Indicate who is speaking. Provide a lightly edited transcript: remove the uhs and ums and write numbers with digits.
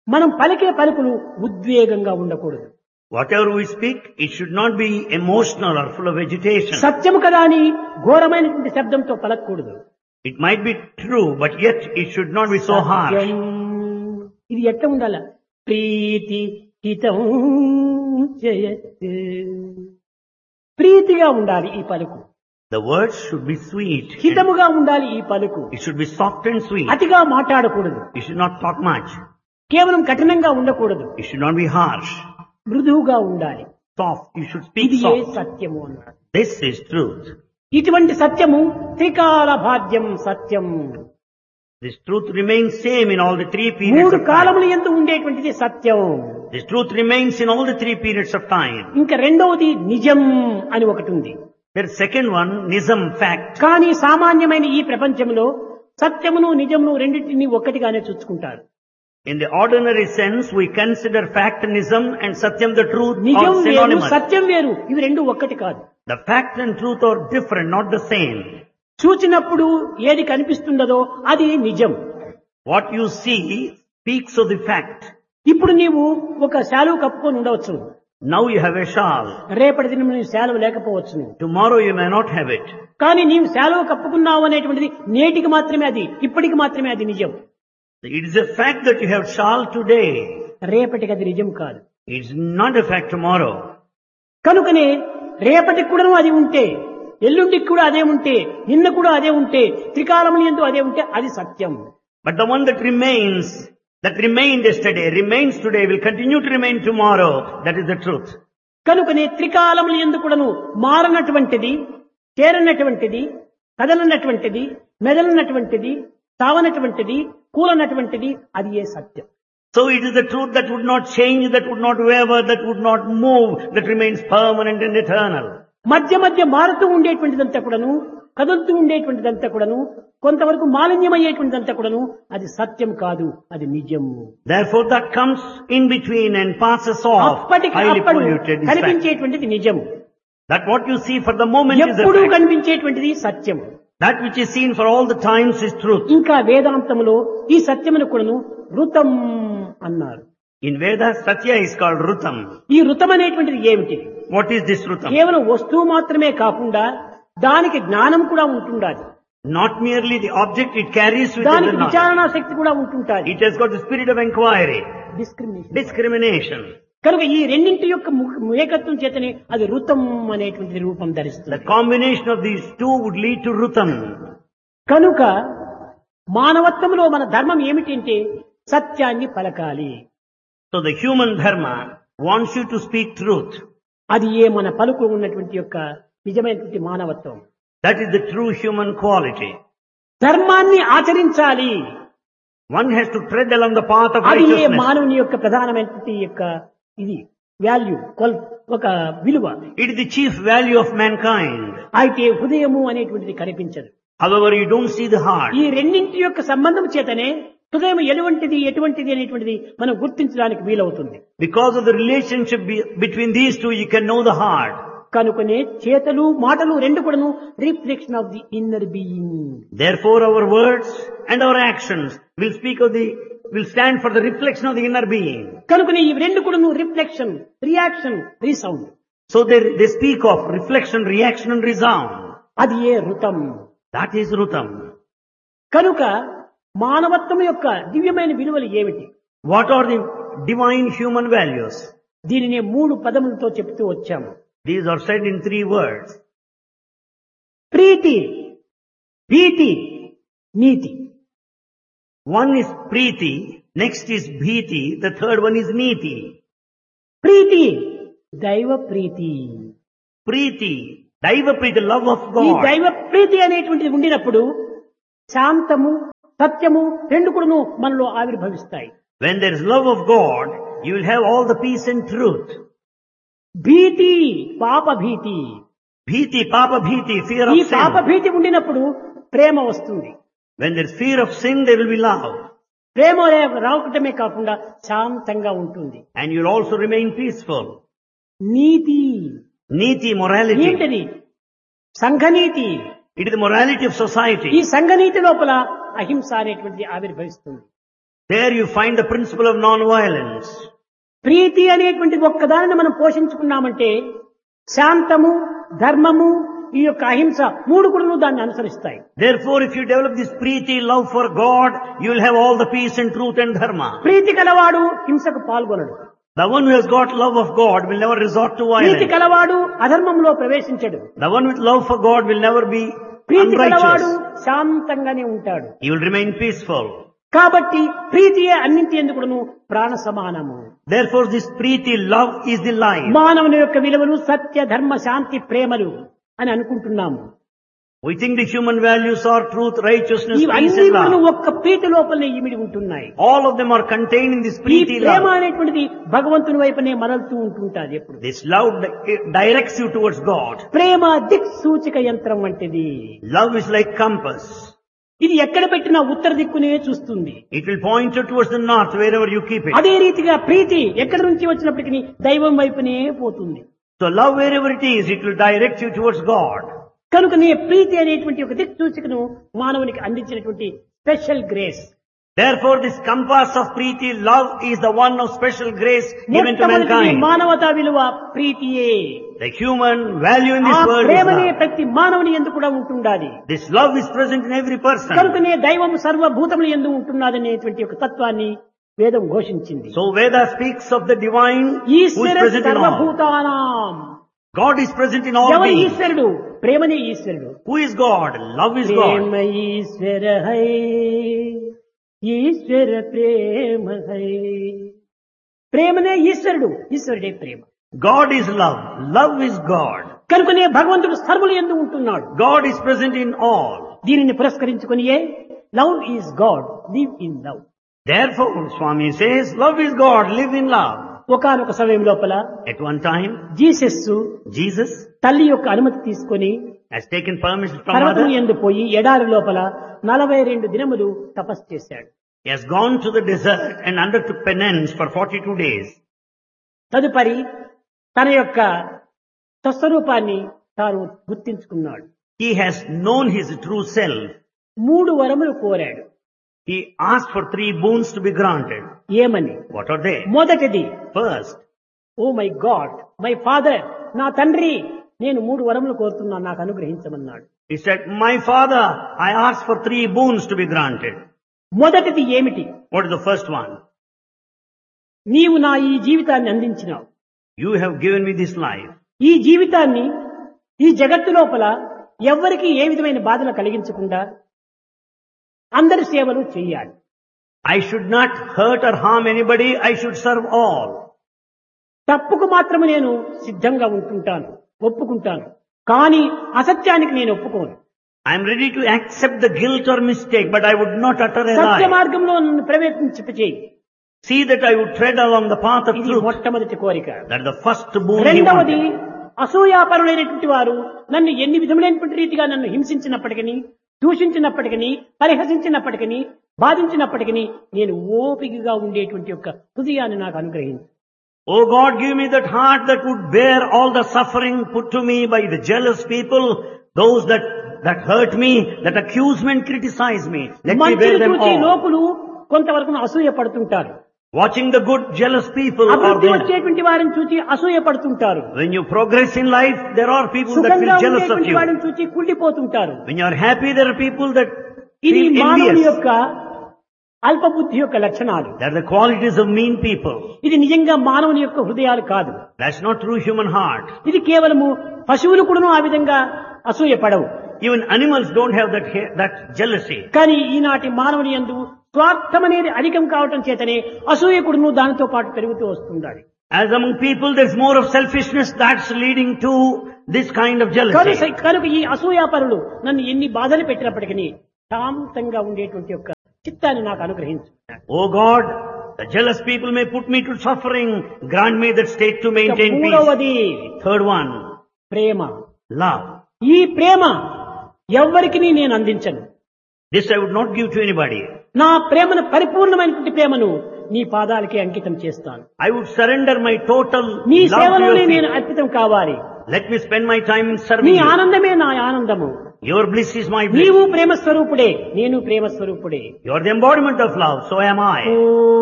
Speaker 1: మనం పలికే పలుకులు ఉద్వేగంగా ఉండకూడదు.
Speaker 2: Whatever we speak, it should not be emotional or full of agitation.
Speaker 1: సత్యము కదా అని ఘోరమైనటువంటి శబ్దంతో పలకూడదు.
Speaker 2: It might be true, but yet it should not be so harsh.
Speaker 1: సత్యం. ఇది ఎట్లా ఉండాల? ప్రీతి హితం జయత్. ప్రీతిగా ఉండాలి ఈ పలుకు.
Speaker 2: The words should be sweet.
Speaker 1: హితముగా ఉండాలి ఈ పలుకు.
Speaker 2: It should be soft and sweet.
Speaker 1: అతిగా మాట్లాడకూడదు.
Speaker 2: You should not talk much.
Speaker 1: కేవలం కఠినంగా ఉండకూడదు.
Speaker 2: It should not be harsh.
Speaker 1: మృదువుగా ఉండాలి.
Speaker 2: Soft. You should speak
Speaker 1: ఇది ఏ
Speaker 2: soft.
Speaker 1: సత్యము అన్నాడు.
Speaker 2: This is truth.
Speaker 1: ఇటువంటి సత్యము త్రికాల భాగ్యం సత్యం.
Speaker 2: This truth remains same in all the three periods
Speaker 1: మూడు
Speaker 2: of time.
Speaker 1: కాలములు యందు ఉండేటువంటిది సత్యం.
Speaker 2: This truth remains in all the three periods of time.
Speaker 1: ఇంకా రెండవది నిజం అని ఒకటి ఉంది.
Speaker 2: There is second one, Nizam, fact.
Speaker 1: కానీ సామాన్యమైన ఈ ప్రపంచంలో సత్యమును నిజమును రెండింటినీ ఒక్కటిగానే చూసుకుంటారు.
Speaker 2: In the ordinary sense, we consider fact Nizam and Satyam the truth
Speaker 1: నిజం
Speaker 2: are
Speaker 1: వేరు
Speaker 2: synonymous.
Speaker 1: సత్యం వేరు, ఇవి రెండు ఒక్కటి కాదు.
Speaker 2: The fact and truth are different, not the same.
Speaker 1: చూచినప్పుడు ఏది కనిపిస్తుండదో అది నిజం.
Speaker 2: What you see speaks of the fact.
Speaker 1: ఇప్పుడు నీవు ఒక శాలువ కప్పుకొని ఉండవచ్చు.
Speaker 2: Now you have a shawl.
Speaker 1: రేపటి దినం నీవు శాలువ లేకపోవచ్చును.
Speaker 2: Tomorrow you may not have it.
Speaker 1: కానీ నీవు శాలువ కప్పుకున్నావు అనేటువంటిది నేటికి మాత్రమే, అది ఇప్పటికి మాత్రమే అది నిజం.
Speaker 2: It is a fact that you have shawl today.
Speaker 1: రేపటికి అది నిజం కాదు.
Speaker 2: It's not a fact tomorrow.
Speaker 1: కనుకనే రేపటికి కూడా అది ఉంటే, ఎల్లుండికి కూడా అదే ఉంటే, నిన్న కూడా అదే ఉంటే, త్రికాలముల యందు అదే ఉంటే అది సత్యం.
Speaker 2: But the one that remained yesterday, remains today, will continue to remain tomorrow. That is the truth.
Speaker 1: కనుకనే త్రికాలముల యందు కూడాను మారనటువంటిది, చేరనటువంటిది, కదలనటువంటిది, మెదలనటువంటిది, తావనటువంటిది, కూలనటువంటిది అది ఏ సత్యం.
Speaker 2: So it is the truth that would not change, that would not waver, that would not move, that remains permanent and eternal.
Speaker 1: మధ్య మధ్య మారుతూ ఉండేటువంటిదంతా కూడాను, కదులుతూ ఉండేటువంటిదంతా కూడాను, కొంతవరకు మాలిన్యమయ్యేటువంటిదంతా కూడాను అది సత్యం కాదు, అది నిజం.
Speaker 2: Therefore that comes in between and passes off,
Speaker 1: అప్పటికి
Speaker 2: highly
Speaker 1: అప్పుడు
Speaker 2: polluted is fact.
Speaker 1: కనిపించేటువంటిది నిజం.
Speaker 2: That what you see for the moment is a
Speaker 1: ఎప్పుడూ
Speaker 2: fact.
Speaker 1: కనిపించేటువంటిది Satyam.
Speaker 2: That which is seen for all the times is truth.
Speaker 1: ఇంకా వేదాంతములో ఈ సత్యమును కూడాను ఋతం అన్నారు.
Speaker 2: In Vedas, Satya is called Rutam.
Speaker 1: ఈ ఋతం అనేటువంటిది ఏమిటి?
Speaker 2: What is this Rutam?
Speaker 1: కేవలం వస్తువు మాత్రమే కాకుండా దానికి జ్ఞానం కూడా ఉంటుండాలి.
Speaker 2: Not merely the object, it carries with it
Speaker 1: దానికి
Speaker 2: the knowledge.
Speaker 1: విచారణా శక్తి కూడా ఉంటుంటాది.
Speaker 2: It has got the spirit of inquiry,
Speaker 1: discrimination.
Speaker 2: discrimination.
Speaker 1: కనుక ఈ రెండింటి యొక్క ఏకత్వం చేతనే అది ఋతం అనేటువంటి రూపం
Speaker 2: The
Speaker 1: ధరిస్తుంది.
Speaker 2: combination of these two would lead to Rutam.
Speaker 1: కనుక మానవత్వంలో మన ధర్మం ఏమిటంటే సత్యాన్ని పలకాలి.
Speaker 2: So the human dharma wants you to speak truth.
Speaker 1: అది ఏ మన పలుకు ఉన్నటువంటి యొక్క నిజమైనటువంటి మానవత్వం.
Speaker 2: That is the true human quality.
Speaker 1: ధర్మాన్ని ఆచరించాలి.
Speaker 2: One has to tread along the path of
Speaker 1: అది ఏ
Speaker 2: righteousness.
Speaker 1: మానవుని యొక్క ప్రధానమైనటువంటి యొక్క ఇది వాల్యూ, ఒక విలువ.
Speaker 2: It is the chief value of mankind.
Speaker 1: అయితే హృదయము అనేటువంటిది కనిపించదు.
Speaker 2: However, you don't see the heart.
Speaker 1: ఈ రెండింటి యొక్క సంబంధం చేతనే హృదయం ఎటువంటిది అనేటువంటిది మనం గుర్తించడానికి వీలవుతుంది.
Speaker 2: Because of the relationship between these two, you can know the heart.
Speaker 1: కనుకనే చేతలు మాటలు రెండు కూడాను reflection of the inner being.
Speaker 2: Therefore, our words and our actions will stand for the reflection of the inner being.
Speaker 1: కనుకనే ఈ రెండు కూడాను reflection, reaction, resound.
Speaker 2: So they speak of reflection, reaction and resound.
Speaker 1: అది ఏ ఋతం.
Speaker 2: That is Rutam.
Speaker 1: కనుక మానవత్వం యొక్క దివ్యమైన విలువలు ఏమిటి?
Speaker 2: What are the divine human values?
Speaker 1: దీనిని 3 పదములతో చెప్తూ వచ్చాము.
Speaker 2: These are said in 3 words.
Speaker 1: ప్రీతి, భీతి, నీతి.
Speaker 2: One is Preeti, next is Bhiti, the third one is Niti.
Speaker 1: ప్రీతి దైవ ప్రీతి.
Speaker 2: Preeti, Daiva Preeti, the love of
Speaker 1: ఈ
Speaker 2: God.
Speaker 1: దైవ ప్రీతి అనేటువంటిది ఉండినప్పుడు శాంతము, సత్యము రెండు కూడాను మనలో ఆవిర్భవిస్తాయి.
Speaker 2: When there is love of God, you will have all the peace and truth.
Speaker 1: భీతి, పాప భీతి.
Speaker 2: Bhiti, Papa Bhiti, fear
Speaker 1: ఈ
Speaker 2: of
Speaker 1: పాప
Speaker 2: sin.
Speaker 1: భీతి ఉండినప్పుడు ప్రేమ వస్తుంది.
Speaker 2: When there is fear of sin, there will be love.
Speaker 1: ప్రేమ రావటమే కాకుండా శాంతంగా ఉంటుంది.
Speaker 2: And you will also remain peaceful.
Speaker 1: NITI
Speaker 2: Niti, morality.
Speaker 1: ఏంటది? సంఘనీతి.
Speaker 2: It is the morality of
Speaker 1: ఈ
Speaker 2: society.
Speaker 1: సంఘనీతి లోపల అహింస అనేటువంటిది ఆవిర్భవిస్తుంది.
Speaker 2: There you find the principle of non-violence.
Speaker 1: ప్రీతి అనేటువంటి ఒక్కదానిని మనం పోషించుకున్నామంటే శాంతము, ధర్మము, ఈ యొక్క అహింస మూడు కూడా దాన్ని అనుసరిస్తాయి.
Speaker 2: Therefore, if you develop this preeti, love for God, you will have all the peace and truth and dharma.
Speaker 1: ప్రీతి కలవాడు హింసకు పాల్గొనడు.
Speaker 2: The one who has got love of God will never resort to
Speaker 1: Preethi
Speaker 2: violence.
Speaker 1: కలవాడు అధర్మంలో ప్రవేశించడు.
Speaker 2: The one with love for God will never be
Speaker 1: ప్రీతి కలవాడు
Speaker 2: unrighteous.
Speaker 1: శాంతంగానే ఉంటాడు.
Speaker 2: He will remain peaceful.
Speaker 1: కాబట్టి ప్రీతియే అన్నింటి ఎందుకును ప్రాణ సమానము.
Speaker 2: Therefore, this preeti, love is the life.
Speaker 1: మానవుని యొక్క విలువలు సత్య, ధర్మ, శాంతి, ప్రేమలు అని అనుకుంటున్నాము.
Speaker 2: We think the human values are truth, righteousness, peace
Speaker 1: ఇవన్నీ
Speaker 2: and
Speaker 1: కూడా
Speaker 2: love.
Speaker 1: ఒక్క ప్రీతి లోపలనే ఇమిడి ఉంటున్నాయి.
Speaker 2: All of them are contained in this
Speaker 1: ఈ
Speaker 2: preeti
Speaker 1: ప్రేమ
Speaker 2: love.
Speaker 1: అనేటువంటిది భగవంతుని వైపునే మరలుతూ ఉంటుంటాది ఎప్పుడు.
Speaker 2: This love directs you towards God.
Speaker 1: ప్రేమ దిక్ సూచిక యంత్రం వంటిది.
Speaker 2: Love is like compass.
Speaker 1: ఇది ఎక్కడ పెట్టినా ఉత్తర దిక్కునే చూస్తుంది.
Speaker 2: It will point you towards the north wherever you keep it.
Speaker 1: అదే రీతిగా ప్రీతి ఎక్కడి నుంచి వచ్చినప్పటికీ దైవం వైపునే పోతుంది.
Speaker 2: So love wherever it is, it will direct you towards God.
Speaker 1: కనుకనే ప్రీతి అనేటువంటి ఒక దిక్ సూచికను మానవునికి అందించినటువంటి special grace.
Speaker 2: Therefore, this compass of preeti, love is the one of special grace given to
Speaker 1: మొట్టమొదటి
Speaker 2: mankind.
Speaker 1: మానవతా విలువ ప్రీతియే.
Speaker 2: The human value in
Speaker 1: ఆ
Speaker 2: this world is
Speaker 1: ప్రేమనే
Speaker 2: love.
Speaker 1: ప్రతి మానవుని యందు కూడా ఉంటుండాలి.
Speaker 2: This love is present in every person.
Speaker 1: కనుకనే దైవం సర్వభూతముల యందు ఉంటున్నదనేటువంటి ఒక తత్వాన్ని వేదం ఘోషించింది.
Speaker 2: So Veda speaks of the divine who is
Speaker 1: Eshwara
Speaker 2: present in all.
Speaker 1: సర్వభూతానాం.
Speaker 2: God is present in all
Speaker 1: ఎవరు
Speaker 2: beings.
Speaker 1: ఈశ్వరుడు? ప్రేమనే ఈశ్వరుడు.
Speaker 2: Who is God? Love is
Speaker 1: Prema
Speaker 2: God.
Speaker 1: Eshwara high, Eshwara Prema high. ప్రేమనే ఈశ్వరుడు, ఈశ్వరుడే ప్రేమ.
Speaker 2: God is love. Love is God.
Speaker 1: కనుకనే భగవంతుడు సర్వులు యందు ఉంటున్నాడు.
Speaker 2: God is present in all.
Speaker 1: దీనిని పురస్కరించుకునియే love is God, live in love.
Speaker 2: Therefore, Swami says, love is God, live in love.
Speaker 1: ఒకానొక సమయం లోపల
Speaker 2: At one time,
Speaker 1: Jesus
Speaker 2: Jesus
Speaker 1: తల్లి యొక్క అనుమతి తీసుకొని
Speaker 2: has taken permission from
Speaker 1: పర్వతం
Speaker 2: mother.
Speaker 1: యందు పోయి ఎడారి లోపల 42 దినములు తపస్సు చేశాడు.
Speaker 2: He has gone to the desert and undertook penance for 42 days.
Speaker 1: తదుపరి తన యొక్క స్వస్వరూపాన్ని తాను గుర్తించుకున్నాడు.
Speaker 2: He has known his true self.
Speaker 1: 3 వరములు కోరాడు.
Speaker 2: He asked for 3 boons to be granted.
Speaker 1: ఏమని?
Speaker 2: What are they?
Speaker 1: మొదటిది,
Speaker 2: First,
Speaker 1: oh my God, my father, నా తండ్రి, నేను 3 వరములు కోరుతున్నాను, నాకు అనుగ్రహించమన్నాడు.
Speaker 2: he said, my father, I asked for 3 boons to be granted.
Speaker 1: మొదటిది ఏమిటి?
Speaker 2: What is the first one?
Speaker 1: నీవు నా ఈ జీవితాన్ని అందించినావు.
Speaker 2: You have given me this life.
Speaker 1: ఈ జీవితాన్ని ఈ జగత్తు లోపల ఎవ్వరికీ ఏ విధమైన బాధలు కలిగించకుండా అందరి సేవలు చేయాలి.
Speaker 2: I should not hurt or harm anybody. I should serve all.
Speaker 1: తప్పుకు మాత్రము నేను సిద్ధంగా ఉంటుంటాను, ఒప్పుకుంటాను. కానీ అసత్యానికి నేను ఒప్పుకోను.
Speaker 2: I am ready to accept the guilt or mistake, but I would not utter a
Speaker 1: Satya
Speaker 2: lie.
Speaker 1: మార్గంలో నన్ను ప్రవేశించేయి.
Speaker 2: See that I would tread along the path of
Speaker 1: ఇది
Speaker 2: truth.
Speaker 1: మొట్టమొదటి కోరిక.
Speaker 2: That is the first boon he
Speaker 1: రెండవది,
Speaker 2: wanted.
Speaker 1: అసూయాపరులైనటువంటి వారు నన్ను ఎన్ని విధములైనటువంటి రీతిగా నన్ను హింసించినప్పటికీ, దూషించినప్పటికీ, పరిహసించినప్పటికీ, బాధించినప్పటికీ నేను ఓపికగా ఉండేటువంటి యొక్క హృదయాన్ని నాకు అనుగ్రహించు.
Speaker 2: Oh God, give me that heart that would bear all the suffering put to me by the jealous people, those that hurt me, that accuse me and criticize me. Let me bear
Speaker 1: మంచిని
Speaker 2: them
Speaker 1: చూసి
Speaker 2: all.
Speaker 1: లోకులు కొంతవరకు అసూయ పడుతుంటారు.
Speaker 2: Watching the good, jealous people are
Speaker 1: అభివృద్ధి
Speaker 2: there.
Speaker 1: వచ్చేటువంటి వారిని చూసి అసూయ పడుతుంటారు.
Speaker 2: When you progress in life, there are people that
Speaker 1: సుఖంగా
Speaker 2: feel jealous of
Speaker 1: ఉండేటువంటి
Speaker 2: you.
Speaker 1: వారిని చూసి కుళ్ళిపోతుంటారు.
Speaker 2: When you are happy, there are people that
Speaker 1: ఇది
Speaker 2: feel
Speaker 1: మానవుని
Speaker 2: envious.
Speaker 1: యొక్క అల్పబుద్ధి యొక్క లక్షణాలు.
Speaker 2: They are the qualities of mean people.
Speaker 1: ఇది నిజంగా మానవుని యొక్క హృదయాలు కాదు.
Speaker 2: That's not true human heart.
Speaker 1: ఇది కేవలము పశువులు కూడాను ఆ విధంగా అసూయ పడవు.
Speaker 2: Even animals don't have that jealousy.
Speaker 1: కానీ ఈనాటి మానవుని యందు స్వార్థం అనేది అధికం కావటం చేతనే అసూయ కూడాను దానితో పాటు పెరుగుతూ వస్తుండాలి.
Speaker 2: As among people, there's more of selfishness that's leading to this kind of jealousy.
Speaker 1: కనుక ఈ అసూయాపరులు నన్ను ఎన్ని బాధలు పెట్టినప్పటికీ శాంతంగా ఉండేటువంటి యొక్క చిత్తాన్ని నాకు అనుగ్రహించు.
Speaker 2: Oh God, the jealous people may put me to suffering. Grant me that state to maintain peace.
Speaker 1: మూడవది
Speaker 2: Third one,
Speaker 1: ప్రేమ.
Speaker 2: love.
Speaker 1: ఈ ప్రేమ ఎవ్వరికి నేను అందించను.
Speaker 2: This I would not give to anybody.
Speaker 1: నా ప్రేమను పరిపూర్ణమైనటువంటి ప్రేమను నీ పాదాలకే అంకితం చేస్తాను.
Speaker 2: I would surrender my total
Speaker 1: నీ
Speaker 2: love to
Speaker 1: సేవలోనే
Speaker 2: your
Speaker 1: నేను
Speaker 2: feet.
Speaker 1: అర్పితం కావాలి.
Speaker 2: Let me spend my time in
Speaker 1: నీ
Speaker 2: serving you.
Speaker 1: ఆనందమే నా ఆనందము.
Speaker 2: Your bliss is my bliss.
Speaker 1: నీవు ప్రేమ స్వరూపుడే, నేను ప్రేమ స్వరూపుడే.
Speaker 2: You are the embodiment of love, so am I.